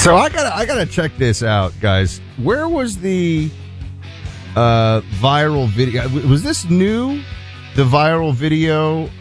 So I gotta check this out, guys. Where was the viral video? Was this new? The viral video